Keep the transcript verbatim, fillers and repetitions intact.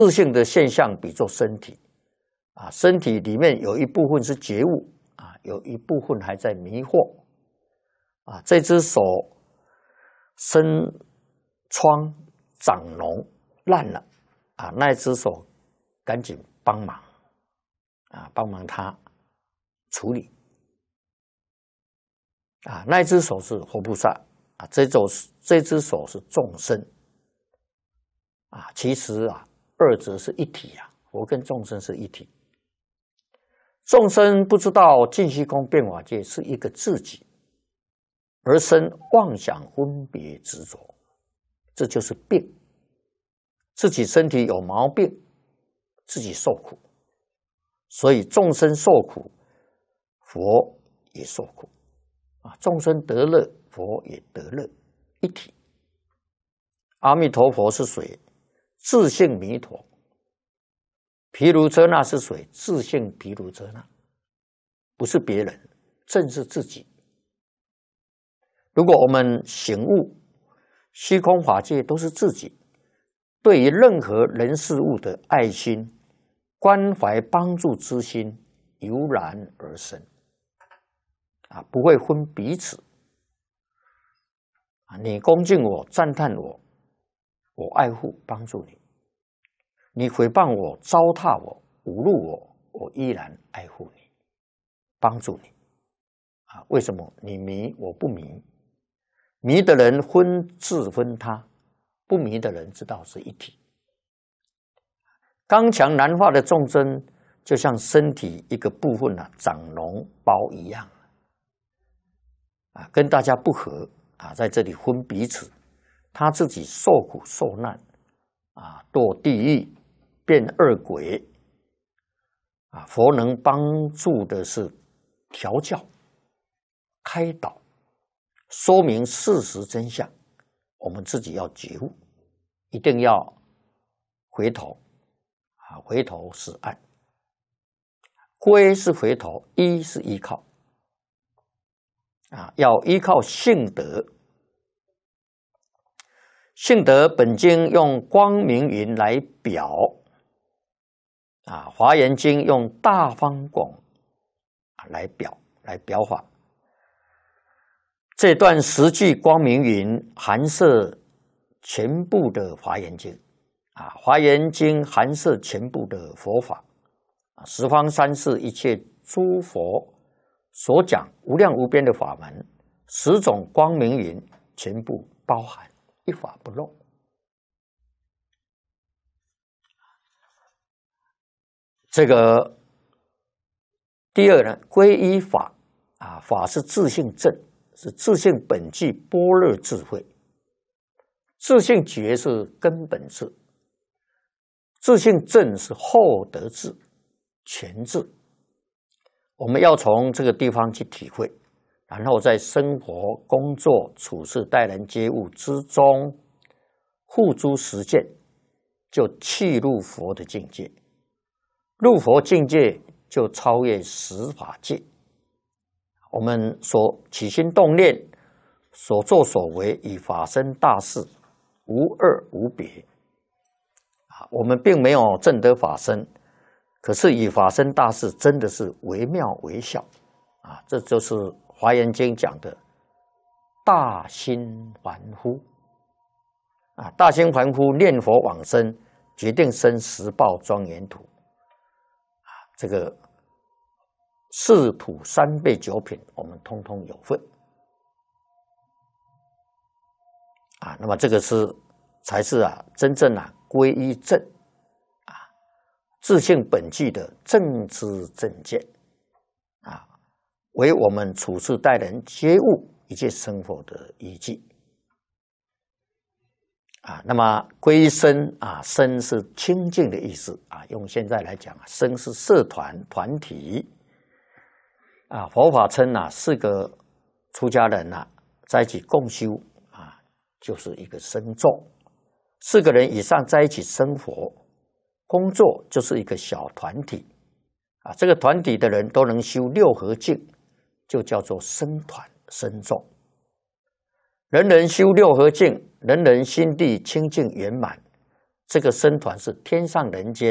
自性的现象比作身体啊，身体里面有一部分是觉悟啊，有一部分还在迷惑啊。这只手生疮长脓烂了啊，那只手赶紧帮忙啊，帮忙他处理啊。那只手是佛菩萨啊，这种这只手是众生啊。其实啊，二者是一体啊，佛跟众生是一体。众生不知道净虚空变法界是一个自己，而生妄想分别执着，这就是病。自己身体有毛病，自己受苦，所以众生受苦，佛也受苦啊。众生得乐，佛也得乐，一体。阿弥陀佛是水，自性弥陀；毗卢遮那是水，自性毗卢遮那，不是别人，正是自己。如果我们醒悟，虚空法界都是自己，对于任何人事物的爱心、关怀、帮助之心油然而生啊，不会分彼此啊。你恭敬我、赞叹我，我爱护帮助你；你诽谤我、糟蹋我、侮辱我，我依然爱护你，帮助你啊。为什么？你迷，我不迷。迷的人分自分他，不迷的人知道是一体。刚强难化的众生，就像身体一个部分啊长脓包一样啊，跟大家不合啊，在这里分彼此，他自己受苦受难啊，堕地狱变恶鬼啊。佛能帮助的是调教、开导、说明事实真相，我们自己要觉悟，一定要回头啊，回头是岸，归是回头，依是依靠啊，要依靠性德。性德本经用光明云来表啊，华严经用大方广来表来表法。这段十句光明云含摄全部的华严经啊，华严经含摄全部的佛法啊，十方三世一切诸佛所讲无量无边的法门，十种光明云全部包含，一法不漏。这个第二呢，皈依法啊，法是自性正，是自性本具般若智慧，自性觉是根本智，自性正是后得智、全智。我们要从这个地方去体会，然后在生活、工作、处事、待人接物之中付诸实践，就契入佛的境界。入佛境界就超越十法界。我们所起心动念、所作所为与法身大事无二无别啊！我们并没有证得法身，可是与法身大事真的是惟妙惟肖啊！这就是《华严经》讲的大心凡夫啊！大心凡夫念佛往生，决定生十报庄严土啊！这个四土三辈九品，我们通通有份啊！那么这个是才是啊真正啊皈依正啊自性本具的正知正见啊，为我们处事待人接物一切生活的依据啊。那么皈依僧啊，僧是清净的意思啊，用现在来讲啊，僧是社团团体啊。佛法称啊，四个出家人呐、啊、在一起共修啊，就是一个僧众。四个人以上在一起生活、工作，就是一个小团体啊。这个团体的人都能修六合敬，就叫做僧团僧众。人人修六合敬，人人心地清净圆满， 这个僧团是天上人间。